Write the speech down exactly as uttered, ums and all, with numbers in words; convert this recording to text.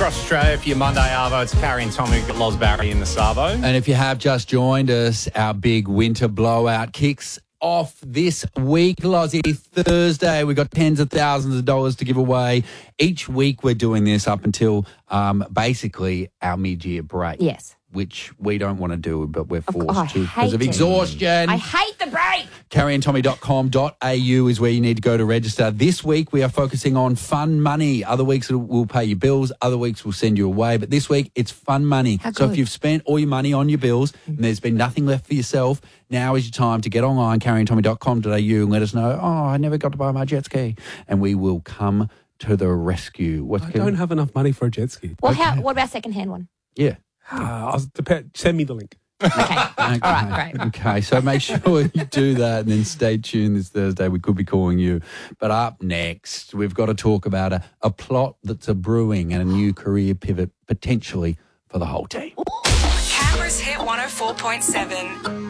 across Australia for your Monday Arvo. It's Carrie and Tommy at Loz Barry in the Savo. And if you have just joined us, our big winter blowout kicks off this week, Lozzie. Thursday, we've got tens of thousands of dollars to give away. Each week we're doing this up until um, basically our mid-year break. Yes. Which we don't want to do, but we're forced oh, I to because hate of it. exhaustion. I hate the break. carrie and tommy dot com dot a u is where you need to go to register. This week, we are focusing on fun money. Other weeks, we'll pay your bills. Other weeks, we'll send you away. But this week, it's fun money. How so good. if you've spent all your money on your bills and there's been nothing left for yourself, now is your time to get online, carrie and tommy dot com dot a u, and let us know, oh, I never got to buy my jet ski. And we will come to the rescue. What's I don't have enough money for a jet ski. Well, how, what about second-hand one? Yeah. Uh, I'll dep- send me the link. Okay. Okay. All right, great. Okay, so make sure you do that and then stay tuned this Thursday. We could be calling you. But up next, we've got to talk about a, a plot that's a brewing and a new career pivot potentially for the whole team. Canberra's Hit one oh four point seven.